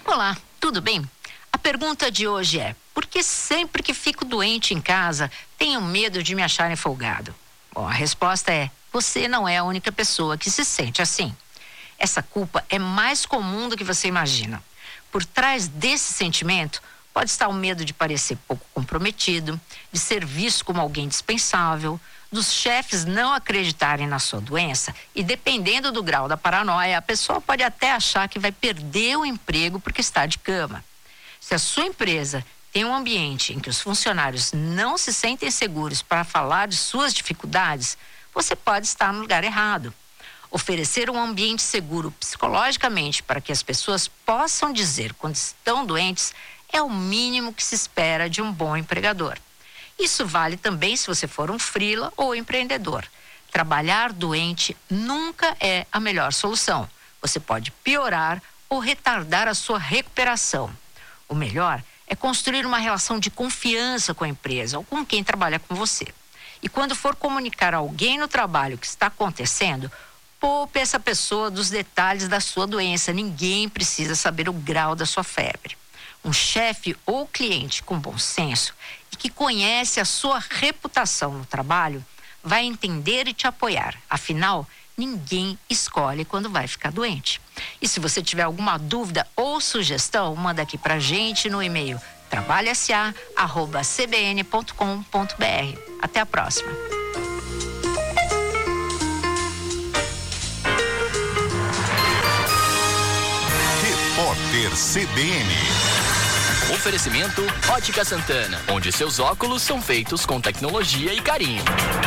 Olá, tudo bem? A pergunta de hoje é: por que sempre que fico doente em casa, tenho medo de me acharem folgado? Bom, a resposta é: você não é a única pessoa que se sente assim. Essa culpa é mais comum do que você imagina. Por trás desse sentimento, pode estar o medo de parecer pouco comprometido, de ser visto como alguém dispensável, dos chefes não acreditarem na sua doença e, dependendo do grau da paranoia, a pessoa pode até achar que vai perder o emprego porque está de cama. Se a sua empresa tem um ambiente em que os funcionários não se sentem seguros para falar de suas dificuldades, você pode estar no lugar errado. Oferecer um ambiente seguro psicologicamente para que as pessoas possam dizer quando estão doentes é o mínimo que se espera de um bom empregador. Isso vale também se você for um freela ou empreendedor. Trabalhar doente nunca é a melhor solução. Você pode piorar ou retardar a sua recuperação. O melhor é construir uma relação de confiança com a empresa ou com quem trabalha com você. E quando for comunicar a alguém no trabalho o que está acontecendo, poupe essa pessoa dos detalhes da sua doença. Ninguém precisa saber o grau da sua febre. Um chefe ou cliente com bom senso e que conhece a sua reputação no trabalho vai entender e te apoiar. Afinal, ninguém escolhe quando vai ficar doente. E se você tiver alguma dúvida ou sugestão, manda aqui pra gente no e-mail trabalhasa@cbn.com.br. Até a próxima. Repórter CBN. Oferecimento Ótica Santana, onde seus óculos são feitos com tecnologia e carinho.